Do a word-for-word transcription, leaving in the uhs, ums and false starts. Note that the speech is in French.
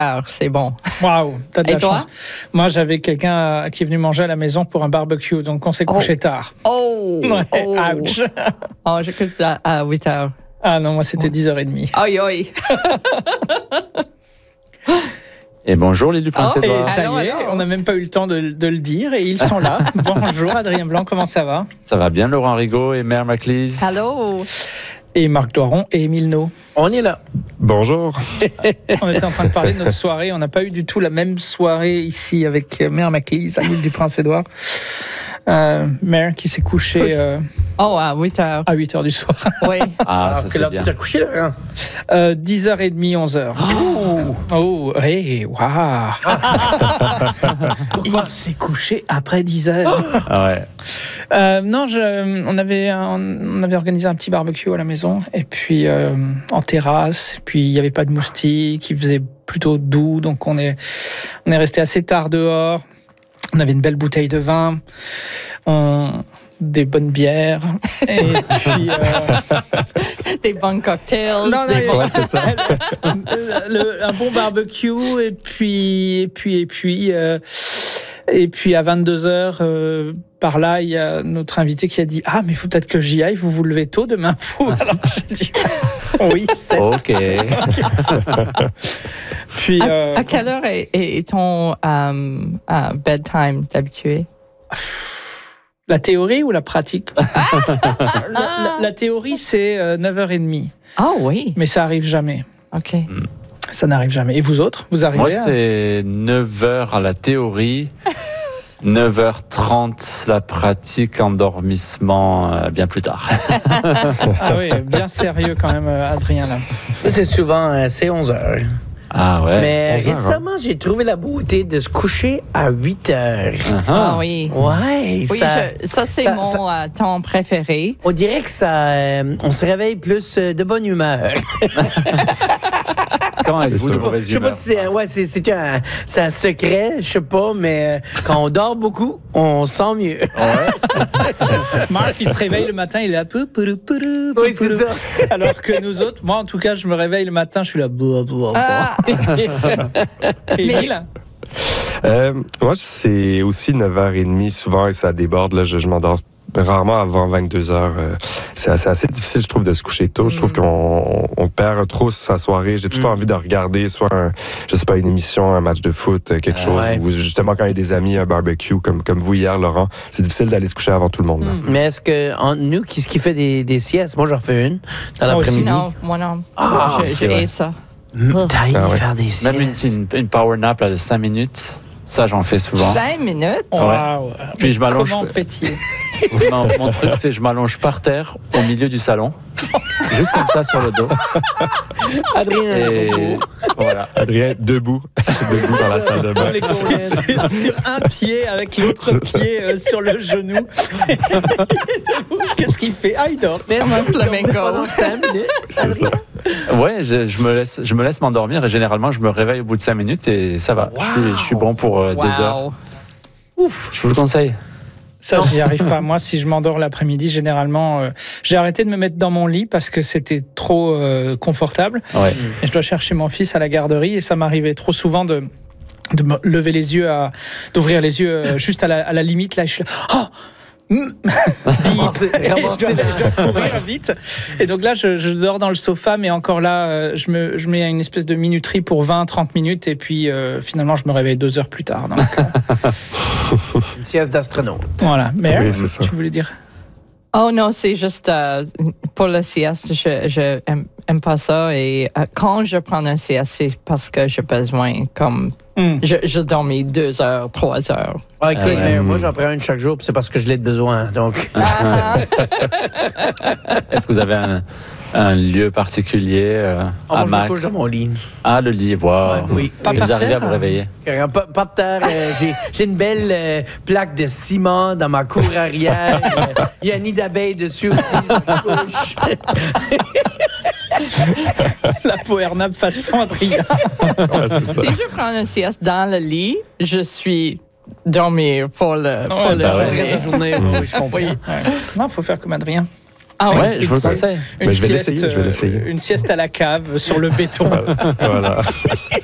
heures, c'est bon. Waouh, t'as de Et la toi? chance. Moi, j'avais quelqu'un euh, qui est venu manger à la maison pour un barbecue, donc on s'est Oh. couché tard. Oh! Ouais, oh. ouch. Oh, j'écoute à, à huit heures. Ah non, moi, c'était dix heures trente. Aïe, aïe. Et bonjour les du Oh, Prince-Édouard. Et ça Allô, y est, allô. on n'a même pas eu le temps de, de le dire et ils sont là. Bonjour Adrien Blanc, comment ça va? Ça va bien Laurent Rigaud et Mère Maclise? Allô? Et Marc Doiron et Émile No. On est là. Bonjour. On était en train de parler de notre soirée. On n'a pas eu du tout la même soirée ici avec Mère Maclise à l'île du Prince-Édouard. Euh, Mère qui s'est couchée euh, Oh, à huit heures. à huit heures du soir. Oui. Ah, ça quelle c'est heure bien. tu t'es couché là hein? Euh, dix heures trente, onze heures. Oh. Oh, hey, waouh! Il s'est couché après dix heures. Ah ouais. Euh, non, je, on, avait, un- on avait organisé un petit barbecue à la maison, et puis euh, en terrasse, et puis il n'y avait pas de moustiques, il faisait plutôt doux, donc on est, on est resté assez tard dehors. On avait une belle bouteille de vin, on- des bonnes bières, et puis... euh, Des bons cocktails. Non, non, des il y bons- a- c'est ça. Le- un bon barbecue et puis et puis et puis euh, et puis à vingt-deux heures euh, par là il y a notre invité qui a dit ah mais il faut peut-être que j'y aille, vous vous levez tôt demain vous. Alors j'ai dit oui c'est. Ok. Puis À, euh, à quelle heure est, est ton euh, euh, bedtime d'habitué? la théorie ou la pratique? la, la- la théorie c'est euh, neuf heures trente, Ah oui. mais ça arrive jamais. OK. Ça n'arrive jamais. Et vous autres, vous arrivez? Moi à- c'est neuf heures à la théorie, neuf heures trente la pratique, endormissement euh, bien plus tard. Ah oui, bien sérieux quand même, euh, Adrien là. C'est souvent euh, c'est onze heures. Ah ouais. Mais onze heures, récemment, j'ai trouvé la beauté de se coucher à huit heures. Uh-huh. Ah oui. Ouais, Oui, ça, je- ça, c'est ça- mon euh, temps préféré. on dirait que ça, euh, on se réveille plus euh, de bonne humeur. Comment êtes-vous ça. de mauvaise Je sais pas humeur? si c'est ouais, c'est, c'est, un, c'est un secret, je sais pas, mais euh, quand on dort beaucoup, on sent mieux. Marc, il se réveille le matin, il est là. pou, pourou, pourou, Oui, c'est pourou. ça. Alors que nous autres, moi en tout cas, je me réveille le matin, je suis là. Blah, blah, blah. Ah, Et mais- Émile? Euh, moi, c'est aussi neuf heures trente souvent et ça déborde. Là, je, je m'endors rarement avant vingt-deux heures. Euh, c'est assez, assez difficile, je trouve, de se coucher tôt. Je trouve qu'on on perd trop sa soirée. J'ai tout le temps envie de regarder soit, un, je sais pas, une émission, un match de foot, euh, quelque Ah, chose. ouais. Ou justement, quand il y a des amis, un barbecue, comme, comme vous hier, Laurent, c'est difficile d'aller se coucher avant tout le monde. là. Mais est-ce que entre nous, qui, qui fait des, des siestes? Moi, j'en fais une dans Moi aussi. l'après-midi. non, moi non. Ah, je, c'est je vrai. hais ça. Hum, T'ailles Ah ouais. faire des siestes. Même une, une, une power nap là, de cinq minutes, ça j'en fais souvent. Cinq minutes? Waouh. Puis je m'allonge. Comment fait-il? Mon, mon truc c'est je m'allonge par terre au milieu du salon, juste comme ça sur le dos. Adrien, Et voilà. Adrien, debout, debout dans la salle de bain. les courriels. sur un pied avec l'autre pied euh, sur le genou. Qu'est-ce qu'il fait? Ah, il dort. Mais est-ce Comme un que vous dormez flamenco. pendant cinq minutes? C'est ça. Ouais, je, je me laisse, je me laisse m'endormir et généralement je me réveille au bout de cinq minutes et ça va. Je, suis, je suis bon pour euh, deux heures. Wow. Ouf. Je vous le conseille. Ça, j'y arrive pas. Moi, si je m'endors l'après-midi, généralement, euh, j'ai arrêté de me mettre dans mon lit parce que c'était trop euh, confortable. Ouais. Et je dois chercher mon fils à la garderie et ça m'arrivait trop souvent de de me lever les yeux, à d'ouvrir les yeux euh, juste à la, à la limite. Là, je suis là. Oh Mm. Ramasser- Et je, dois, ramasser je la- dois courir vite. Et donc là, je, je dors dans le sofa, mais encore là, euh, je, me, je mets une espèce de minuterie pour vingt trente minutes. Et puis euh, finalement, je me réveille deux heures plus tard. Donc, euh, Une sieste d'astronaute. voilà. Mais Oui, euh, c'est ça. tu voulais dire? Oh non, c'est juste euh, pour la sieste, je, je aime, aime pas ça. Et euh, quand je prends un sieste, c'est parce que j'ai besoin, comme, Mm. je, je dormis deux heures, trois heures. Ah, écoute, Euh, mais moi, j'en prends une chaque jour, puis c'est parce que je l'ai de besoin. Donc, Ah, Est-ce que vous avez un, un lieu particulier euh, Ah, à moi, je me Mac? couche dans mon lit. Ah, le lit, wow. Ouais, oui. Pas Et par vous arrivez à terre, vous réveiller. Pas, pas de terre, euh, j'ai, j'ai une belle euh, plaque de ciment dans ma cour arrière. Euh, Il y a un nid d'abeilles dessus aussi. Je me couche. La power nap façon Adrien. Ouais, c'est ça. si je prends un sieste dans le lit, je suis dormir pour le, pour Ouais, le bah ouais. Le journée. reste de la journée, oui, oui, je comprends. Ouais. Non, faut faire comme Adrien. Ah Ouais, ouais. je vous le conseille. Une Mais je vais sieste, l'essayer, je vais euh, l'essayer. Une sieste à la cave sur le béton. Voilà.